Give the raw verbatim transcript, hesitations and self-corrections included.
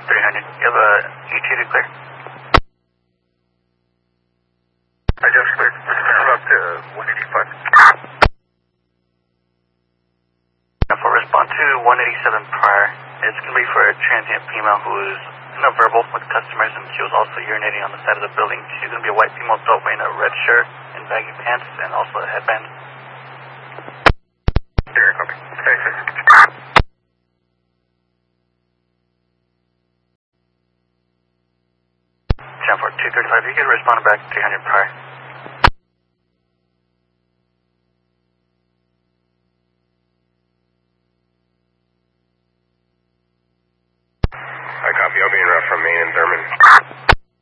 three hundred. You have a E T to clear? I just cleared. We're up to one eighty-five. Now for response to one eighty-seven prior, it's going to be for a transient female who is no verbal with customers, and she was also urinating on the side of the building. She's going to be a white female adult wearing a red shirt and baggy pants and also a headband. Here, copy. Thanks, sir. ten four two thirty-five, you can respond back three hundred prior.